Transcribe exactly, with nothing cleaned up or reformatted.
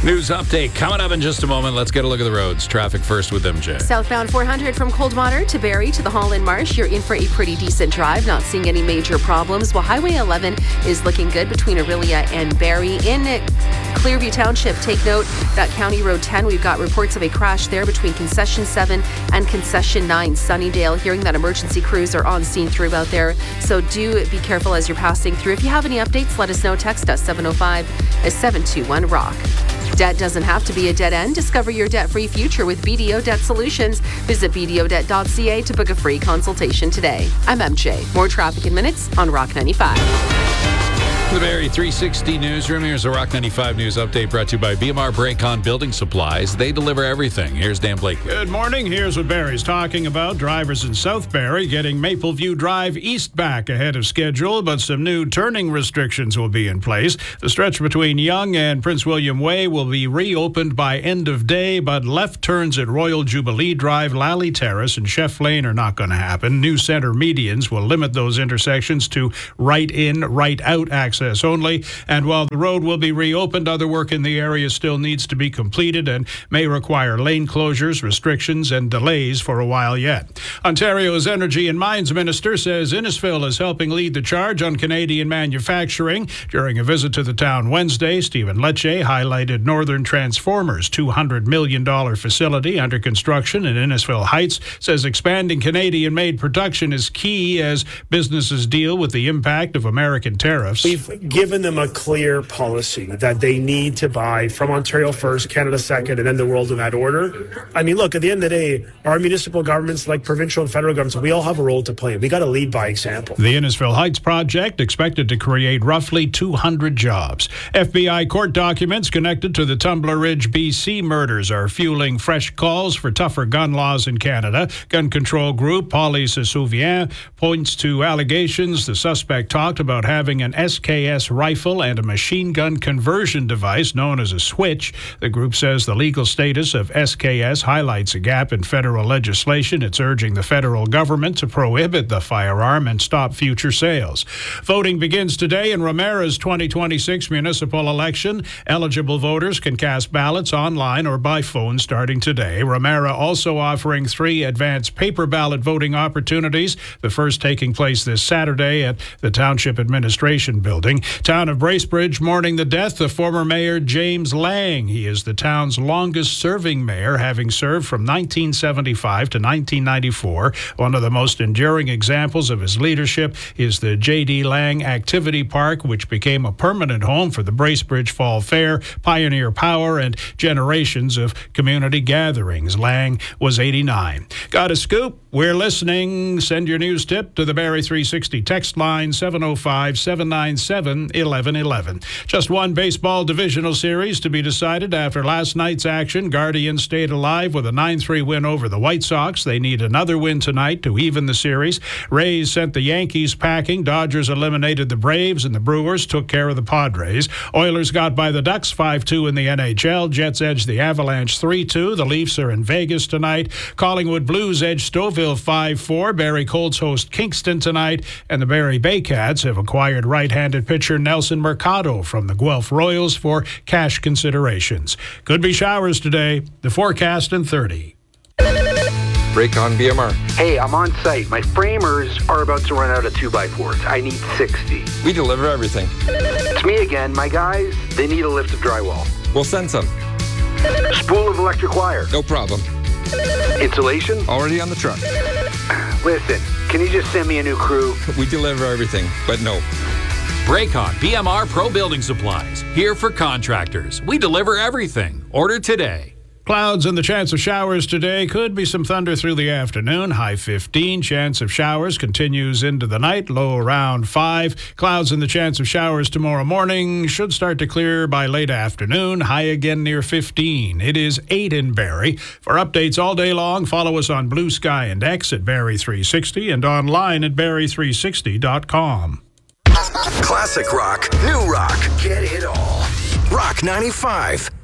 News update coming up in just a moment. Let's get a look at the roads. Traffic first with M J. Southbound four hundred from Coldwater to Barrie to the Holland Marsh. You're in for a pretty decent drive. Not seeing any major problems. Well, Highway eleven is looking good between Orillia and Barrie. In Clearview Township, take note that County Road ten, we've got reports of a crash there between Concession seven and Concession nine, Sunnydale. Hearing that emergency crews are on scene throughout there. So do be careful as you're passing through. If you have any updates, let us know. Text us seven oh five, seven two one, rock. Debt doesn't have to be a dead end. Discover your debt-free future with B D O Debt Solutions. Visit b d o debt dot c a to book a free consultation today. I'm M J. More traffic in minutes on Rock ninety-five. The Barrie three sixty newsroom. Here's a Rock ninety-five news update brought to you by B M R Braycon Building Supplies. They deliver everything. Here's Dan Blake. Good morning. Here's what Barrie's talking about. Drivers in South Barrie getting Mapleview Drive east back ahead of schedule, but some new turning restrictions will be in place. The stretch between Yonge and Prince William Way will be reopened by end of day, but left turns at Royal Jubilee Drive, Lally Terrace, and Chef Lane are not going to happen. New center medians will limit those intersections to right in, right out access only. And while the road will be reopened, other work in the area still needs to be completed and may require lane closures, restrictions, and delays for a while yet. Ontario's Energy and Mines Minister says Innisfil is helping lead the charge on Canadian manufacturing. During a visit to the town Wednesday, Stephen Lecce highlighted Northern Transformers' two hundred million dollars facility under construction in Innisfil Heights, says expanding Canadian-made production is key as businesses deal with the impact of American tariffs. We've given them a clear policy that they need to buy from Ontario first, Canada second, and then the world in that order. I mean, look, at the end of the day, our municipal governments, like provincial and federal governments, we all have a role to play. We got to lead by example. The Innisfil Heights project expected to create roughly two hundred jobs. F B I court documents connected to the Tumbler Ridge, B C murders are fueling fresh calls for tougher gun laws in Canada. Gun control group Police Souvien points to allegations the suspect talked about having an S K S rifle and a machine gun conversion device known as a switch. The group says the legal status of S K S highlights a gap in federal legislation. It's urging the federal government to prohibit the firearm and stop future sales. Voting begins today in Ramara's twenty twenty-six municipal election. Eligible voters can cast ballots online or by phone starting today. Ramara also offering three advanced paper ballot voting opportunities, the first taking place this Saturday at the Township Administration Building. Town of Bracebridge mourning the death of former Mayor James Lang. He is the town's longest-serving mayor, having served from nineteen seventy-five to nineteen ninety-four. One of the most enduring examples of his leadership is the J D. Lang Activity Park, which became a permanent home for the Bracebridge Fall Fair, Pioneer Power, and generations of community gatherings. Lang was eighty-nine. Got a scoop? We're listening. Send your news tip to the Barrie three sixty text line seven oh five, seven nine seven, eleven eleven. Just one baseball divisional series to be decided after last night's action. Guardians stayed alive with a nine three win over the White Sox. They need another win tonight to even the series. Rays sent the Yankees packing. Dodgers eliminated the Braves, and the Brewers took care of the Padres. Oilers got by the Ducks five two in the N H L. Jets edged the Avalanche three two. The Leafs are in Vegas tonight. Collingwood Blues edged Stouffville five four. Barrie Colts host Kingston tonight, and the Barrie Baycats have acquired right-handed pitcher Nelson Mercado from the Guelph Royals for cash considerations. Could be showers today. The forecast in thirty. Braycon B M R. Hey, I'm on site. My framers are about to run out of two by fours. I need sixty. We deliver everything. It's me again. My guys, they need a lift of drywall. We'll send some. Spool of electric wire. No problem. Insulation? Already on the truck. Listen, can you just send me a new crew? We deliver everything, but no. Braycon B M R Pro Building Supplies. Here for contractors. We deliver everything. Order today. Clouds and the chance of showers today. Could be some thunder through the afternoon. High fifteen. Chance of showers continues into the night. Low around five. Clouds and the chance of showers tomorrow morning. Should start to clear by late afternoon. High again near fifteen. It is eight in Barrie. For updates all day long, follow us on Blue Sky and X at Barrie three sixty and online at barrie three sixty dot com. Classic rock, new rock, get it all. Rock ninety-five.